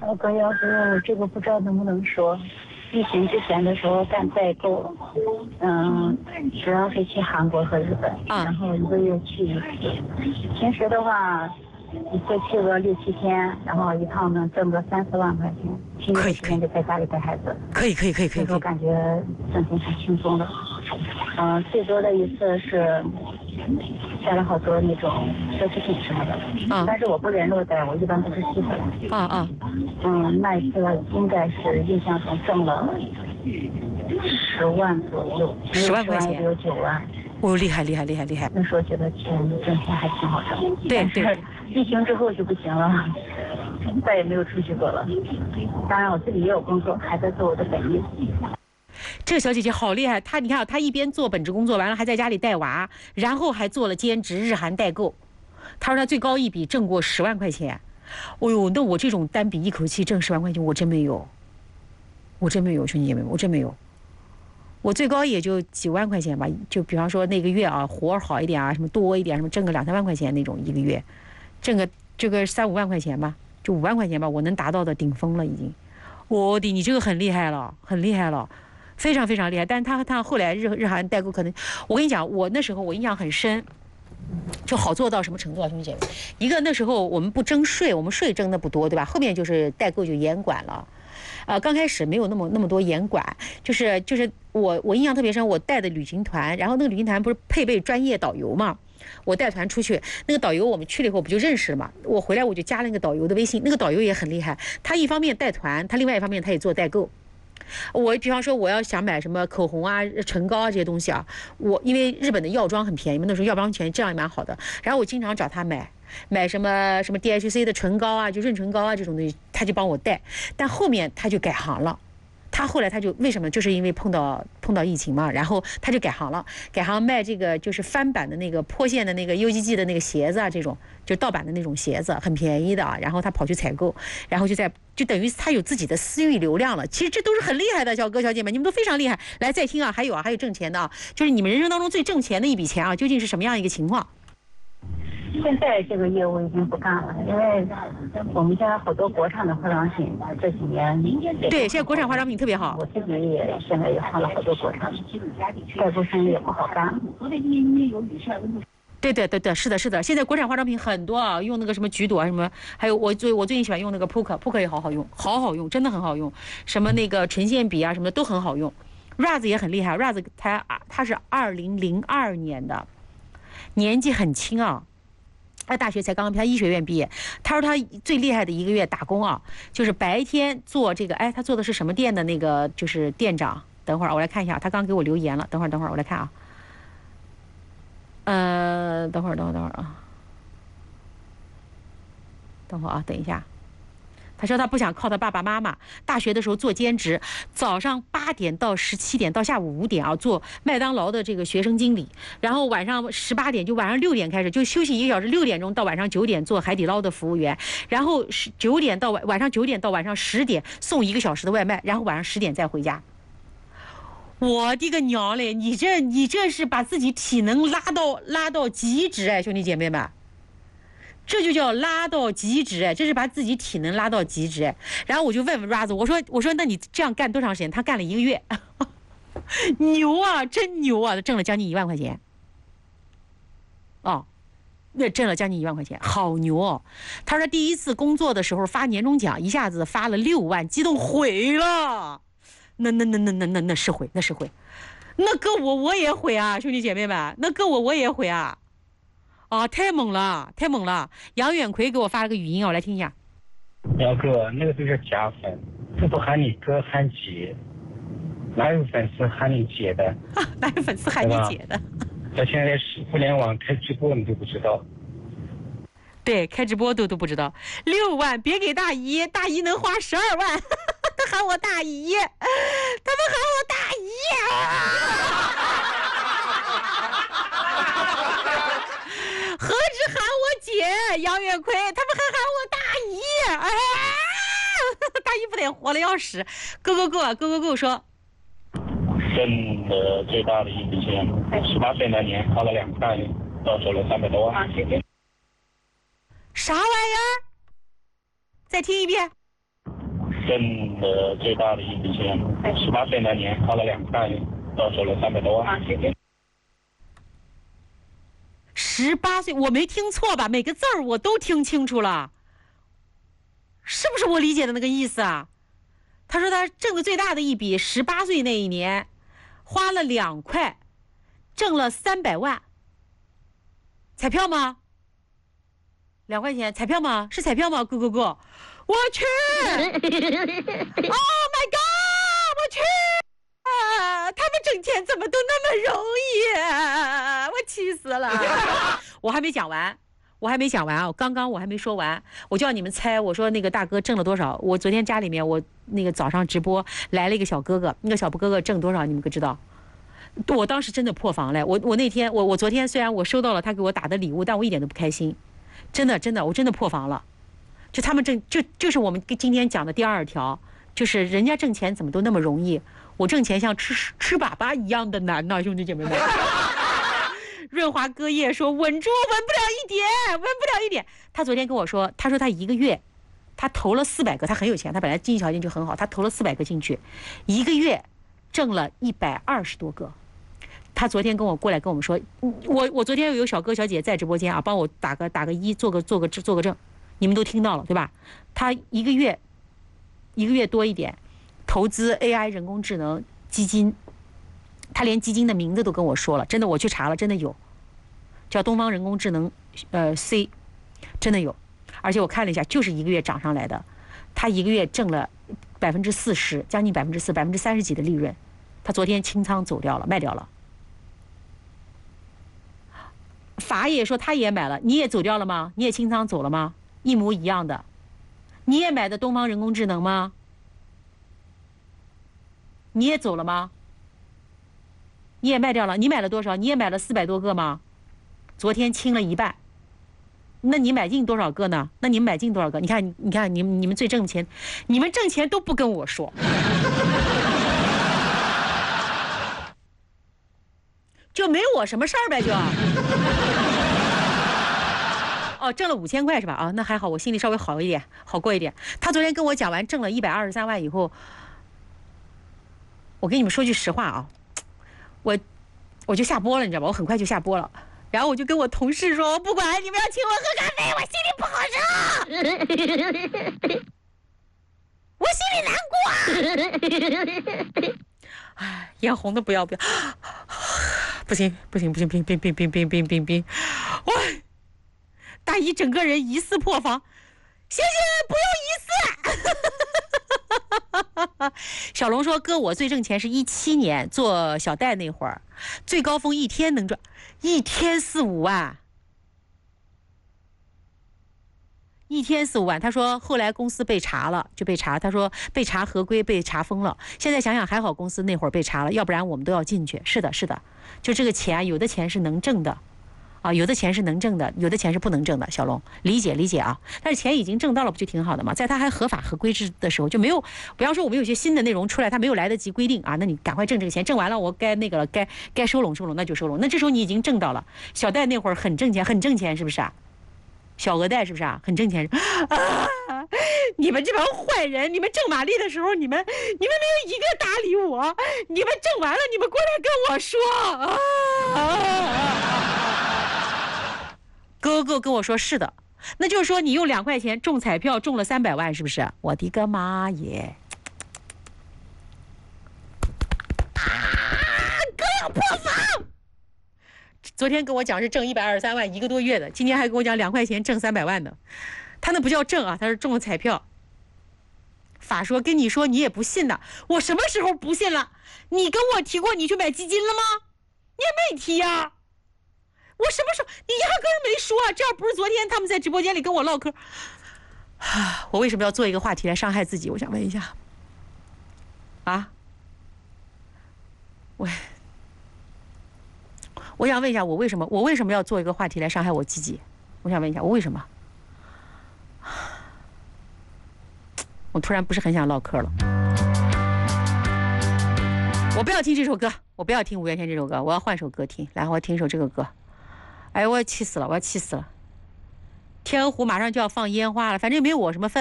哥，要是这个不知道能不能说，疫情之前的时候干代购，主要是去韩国和日本，然后1个月去一次。平时的话，一次去个6、7天，然后一趟能挣个3、4万块钱，其余的时间就在家里带孩子。 可以。 那时候感觉挣钱挺轻松的。最多的一次是带了好多那种奢侈品什么的，但是我不连路带，我一般都是寄回来。那一次应该是印象中挣了10万左右 ，10万块钱， 也有9万。 哦，厉害！ 那时候觉得挣钱还挺好挣。 对。 疫情之后就不行了，再也没有出去过了。当然我自己也有工作，还在做我的本业。 这个小姐姐好厉害，你看她一边做本职工作，完了还在家里带娃，然后还做了兼职日韩代购。她说她最高一笔挣过10万块钱。哦呦，那我这种单笔一口气挣10万块钱，我真没有，兄弟姐妹，我真没有。我最高也就几万块钱吧，就比方说那个月啊，活好一点啊，什么多一点，什么挣个2、3万块钱那种一个月，挣个这个3、5万块钱吧，就5万块钱吧，我能达到的顶峰了已经。我的，你这个很厉害了，非常厉害。但是他后来日韩代购可能，我跟你讲，我那时候我印象很深，就好做到什么程度啊，兄弟姐妹？一个那时候我们不征税，我们税征的不多，对吧？后面就是代购就严管了。刚开始没有那么多严管，就是我印象特别深，我带的旅行团，然后那个旅行团不是配备专业导游嘛，我带团出去，那个导游我们去了以后不就认识了嘛，我回来我就加了那个导游的微信，那个导游也很厉害，他一方面带团，他另外一方面他也做代购。我比方说我要想买什么口红啊、唇膏啊这些东西啊，因为日本的药妆很便宜嘛，那时候药妆便宜，这样也蛮好的，然后我经常找他买什么 DHC 的唇膏啊，就润唇膏啊这种东西，他就帮我带。但后面他就改行了，后来他就为什么？就是因为碰到疫情嘛，然后他就改行了，改行卖这个就是翻版的那个破线的那个 UGG 的那个鞋子啊，这种就盗版的那种鞋子，很便宜的啊。然后他跑去采购，然后就等于他有自己的私域流量了。其实这都是很厉害的，小哥小姐们，你们都非常厉害。来再听啊，还有挣钱的啊，就是你们人生当中最挣钱的一笔钱啊，究竟是什么样一个情况？ 现在这个业务已经不干了，因为我们家好多国产的化妆品这几年对，现在国产化妆品特别好。 我自己现在也换了好多国产，代购生意也不好干。 对，是的，现在国产化妆品很多啊，用那个什么橘朵啊什么，还有我最近喜欢用那个 Puka 也好用，真的很好用，什么那个唇线笔啊什么的都很好用。Raz 也很厉害，Raz 他是2002年的，年纪很轻啊。他大学才刚刚他医学院毕业，他说他最厉害的一个月打工啊，就是白天做这个，他做的是什么店的那个就是店长。等会儿我来看一下，他刚给我留言了，等会儿我来看啊。等会儿啊，等一下。他说他不想靠他爸爸妈妈，大学的时候做兼职，早上8点到17点到下午5点啊，做麦当劳的这个学生经理，然后晚上18点就晚上6点开始就休息1个小时，6点钟到晚上9点做海底捞的服务员，然后晚上9点到晚上10点送1个小时的外卖，然后晚上10点再回家。我的个娘嘞！你这是把自己体能拉到极致哎，兄弟姐妹们。这就叫拉到极致哎，这是把自己体能拉到极致哎。然后我就问 Raz， 我说那你这样干多长时间？他干了1个月，牛啊，真牛啊，挣了将近1万块钱。哦，那挣了将近1万块钱，好牛哦！他说第一次工作的时候发年终奖，一下子发了6万，激动毁了。那是毁，那搁我也毁啊，兄弟姐妹们，那搁我也毁啊。太猛了！杨远奎给我发了个语音，我来听一下。 姚哥，那个都是假粉，这不喊你哥喊姐，哪有粉丝喊你姐的？ 哪有粉丝喊你姐的？ 到现在互联网开直播你都不知道。 对，开直播都不知道。6万，别给大姨，大姨能花12万。他喊我大姨，他们喊我大姨。何止喊我姐，杨远奎，他们还喊我大姨，大姨不得活了要死。Go 说， 挣的最大的一笔钱，18岁那年花了2个大月，到手了300多万。 啥玩意儿？再听一遍。 挣的最大的一笔钱，18岁那年花了2块，到手了300多万。 18岁，我没听错吧？每个字儿我都听清楚了，是不是我理解的那个意思啊？他说他挣的最大的一笔，18岁那一年花了2块，挣了300万。彩票吗？2块钱，彩票吗？是彩票吗？go， 我去！Oh my god！ 我去！他们挣钱怎么都那么容易？我气死了！我还没讲完啊！刚刚我还没说完，我叫你们猜，我说那个大哥挣了多少？我昨天家里面我那个早上直播来了一个小哥哥，那个小哥哥挣多少？你们可知道？我当时真的破防了。我那天我昨天虽然我收到了他给我打的礼物，但我一点都不开心，真的我真的破防了。就他们就是我们今天讲的第2条，就是人家挣钱怎么都那么容易，我挣钱像吃粑粑一样的难呐，兄弟姐妹们。润滑歌业说稳住，稳不了一点。他昨天跟我说，他说他1个月他投了400个，他很有钱，他本来经济条件就很好，他投了400个进去，1个月挣了120多个。他昨天跟我过来跟我们说，我昨天有小哥小姐在直播间啊，帮我打个1，做个证，你们都听到了对吧？他一个月多一点，投资 AI 人工智能基金，他连基金的名字都跟我说了，真的我去查了，真的有，叫东方人工智能C， 真的有，而且我看了一下，就是1个月涨上来的，他1个月挣了40%，将近40%，30%几的利润，他昨天清仓走掉了，卖掉了。法也说他也买了，你也走掉了吗？你也清仓走了吗？一模一样的，你也买的东方人工智能吗？你也走了吗？你也卖掉了？你买了多少？你也买了400多个吗？昨天清了一半，那你买进多少个呢？那你们买进多少个？你看你们最挣钱，你们挣钱都不跟我说。就没我什么事儿呗，就。哦，挣了5000块是吧？啊，那还好，我心里稍微好一点，好过一点。他昨天跟我讲完挣了123万以后，我跟你们说句实话啊，我就下播了，你知道吧？我很快就下播了。然后我就跟我同事说，不管你们要请我喝咖啡，我心里不好受，我心里难过。哎，眼红的不要，不行，冰，我大姨整个人疑似破防，谢谢，不用疑似。小龙说，哥，我最挣钱是17年做小贷那会儿，最高峰一天能赚1天4、5万。1天4、5万，他说后来公司被查了，就被查，他说被查合规，被查封了。现在想想还好，公司那会儿被查了，要不然我们都要进去。是的，就这个钱，有的钱是能挣的，啊，有的钱是能挣的，有的钱是不能挣的。小龙，理解啊。但是钱已经挣到了，不就挺好的吗？在他还合法合规制的时候，就没有，比方说我们有些新的内容出来，他没有来得及规定啊，那你赶快挣这个钱，挣完了我该那个了，该收拢，那就收拢。那这时候你已经挣到了，小贷那会儿很挣钱，是不是啊？小额贷是不是啊？很挣钱啊！你们这帮坏人，你们挣玛丽的时候，你们没有一个搭理我。你们挣完了，你们过来跟我说哥哥跟我说是的，那就是说你用2块钱中彩票中了300万，是不是？我的个妈耶！哥要破防。昨天跟我讲是挣123万1个多月的，今天还跟我讲2块钱挣300万的，他那不叫挣啊，他是中了彩票。法说跟你说你也不信的，我什么时候不信了？你跟我提过你去买基金了吗？你也没提呀。我什么时候？你压根儿没说啊！这要不是昨天他们在直播间里跟我唠嗑，我为什么要做一个话题来伤害自己？我想问一下，啊，我想问一下，我为什么要做一个话题来伤害我自己？我想问一下，我为什么？我突然不是很想唠嗑了。我不要听这首歌，我不要听五月天这首歌，我要换首歌听。来，我要听一首这个歌。哎，我要气死了，天鹅湖马上就要放烟花了，反正没有我什么份。